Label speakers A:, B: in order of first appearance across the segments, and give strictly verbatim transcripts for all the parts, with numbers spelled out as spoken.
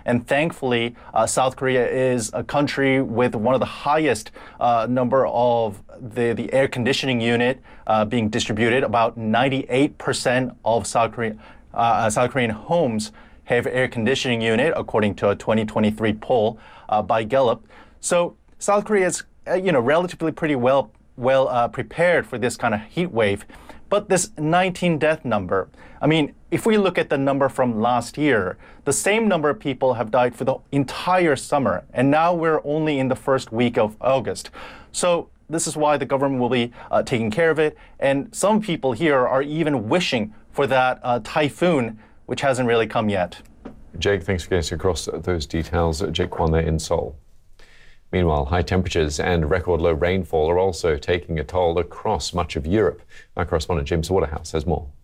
A: And thankfully, uh, South Korea is a country with one of the highest uh, number of the, the air conditioning unit uh, being distributed. About ninety-eight percent of South Korean, uh, South Korean homes have air conditioning unit, according to a twenty twenty-three poll uh, by Gallup. So South Korea is, uh, you know, relatively pretty well well uh, prepared for this kind of heat wave. But this nineteen death number, I mean, if we look at the number from last year, the same number of people have died for the entire summer, and now we're only in the first week of August. So this is why the government will be uh, taking care of it, and some people here are even wishing for that uh, typhoon, which hasn't really come yet.
B: Jake, thanks for getting us across those details. Jake Kwan there in Seoul. Meanwhile, high temperatures and record low rainfall are also taking a toll across much of Europe. Our correspondent James Waterhouse has more.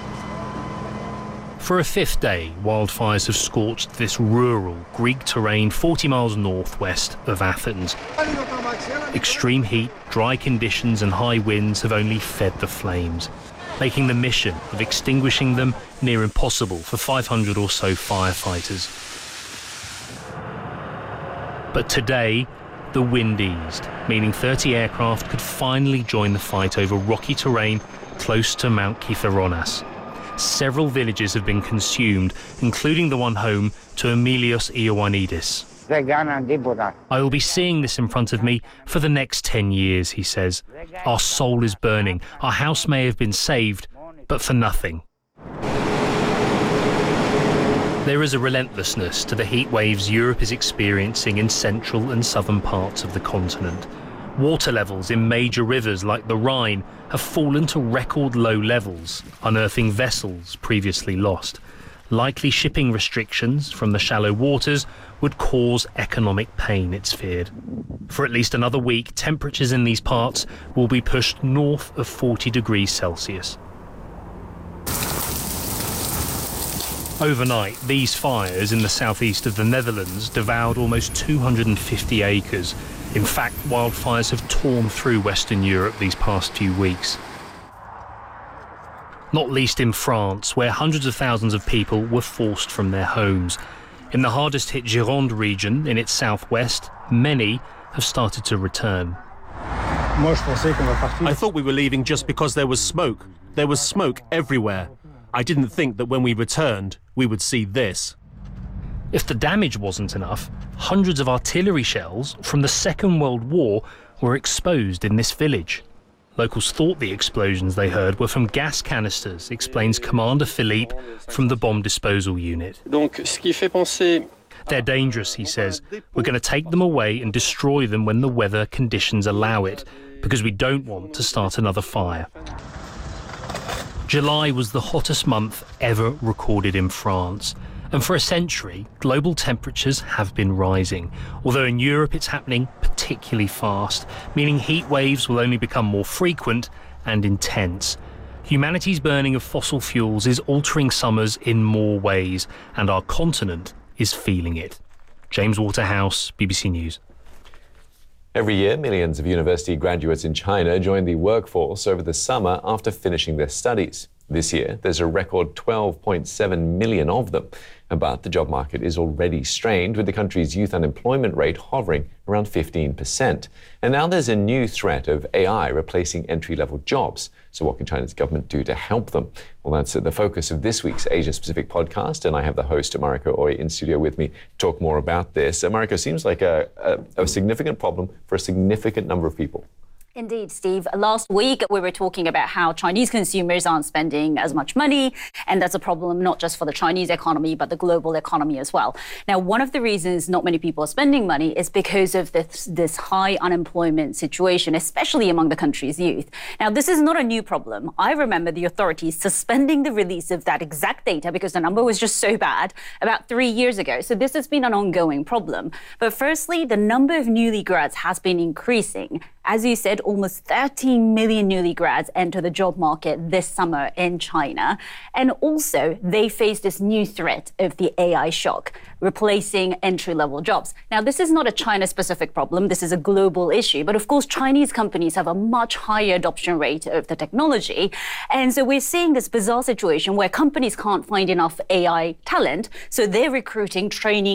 C: For a fifth day, wildfires have scorched this rural Greek terrain forty miles northwest of Athens. Extreme heat, dry conditions and high winds have only fed the flames, making the mission of extinguishing them near impossible for five hundred or so firefighters. But today, the wind eased, meaning thirty aircraft could finally join the fight over rocky terrain close to Mount Kythoros. Several villages have been consumed, including the one home to Emilios Ioannidis. I will be seeing this in front of me for the next ten years, he says. Our soul is burning. Our house may have been saved, but for nothing. There is a relentlessness to the heat waves Europe is experiencing in central and southern parts of the continent. Water levels in major rivers like the Rhine have fallen to record low levels, unearthing vessels previously lost. Likely shipping restrictions from the shallow waters would cause economic pain, it's feared. For at least another week, temperatures in these parts will be pushed north of forty degrees Celsius. Overnight, these fires in the southeast of the Netherlands devoured almost two hundred fifty acres. In fact, wildfires have torn through Western Europe these past few weeks. Not least in France, where hundreds of thousands of people were forced from their homes. In the hardest hit Gironde region, in its southwest, many have started to return.
D: I thought we were leaving just because there was smoke. There was smoke everywhere. I didn't think that when we returned, we would see this.
C: If the damage wasn't enough, hundreds of artillery shells from the Second World War were exposed in this village. Locals thought the explosions they heard were from gas canisters, explains Commander Philippe from the bomb disposal unit. They're dangerous, he says. We're going to take them away and destroy them when the weather conditions allow it, because we don't want to start another fire. July was the hottest month ever recorded in France. And for a century, global temperatures have been rising. Although in Europe it's happening particularly fast, meaning heat waves will only become more frequent and intense. Humanity's burning of fossil fuels is altering summers in more ways, and our continent is feeling it. James Waterhouse, B B C News.
B: Every year, millions of university graduates in China join the workforce over the summer after finishing their studies. This year, there's a record twelve point seven million of them. But the job market is already strained, with the country's youth unemployment rate hovering around fifteen percent. And now there's a new threat of A I replacing entry-level jobs. So what can China's government do to help them? Well, that's the focus of this week's Asia-Pacific podcast, and I have the host, Mariko Ooi, in studio with me to talk more about this. Uh, Mariko, seems like a, a, a significant problem for a significant number of people.
E: Indeed, Steve. Last week, we were talking about how Chinese consumers aren't spending as much money, and that's a problem not just for the Chinese economy, but the global economy as well. Now, one of the reasons not many people are spending money is because of this, this high unemployment situation, especially among the country's youth. Now, this is not a new problem. I remember the authorities suspending the release of that exact data because the number was just so bad about three years ago. So this has been an ongoing problem. But firstly, the number of newly grads has been increasing. As you said, almost thirteen million newly grads enter the job market this summer in China. And also, they face this new threat of the A I shock, replacing entry-level jobs. Now, this is not a China-specific problem. This is a global issue. But of course, Chinese companies have a much higher adoption rate of the technology. And so we're seeing this bizarre situation where companies can't find enough A I talent, so they're recruiting, training,